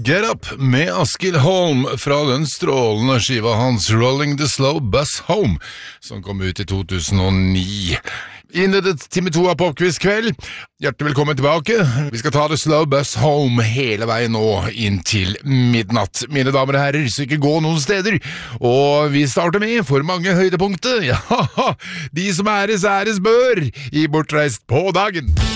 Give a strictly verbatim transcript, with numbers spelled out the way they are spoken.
Get Up med Askild Holm fra den strålende skiva hans Rolling the Slow Bus Home, som kom ut i to tusen og ni. Innledet time to av Popquiz kveld. Hjertelig velkommen tilbake. Vi skal ta det Slow Bus Home hele veien nå inn til midnatt. Mine damer og herrer, så ikke gå noen steder. Og vi starter med for mange høydepunkter. Ja, de som æres æres bør i Bortreist på dagen.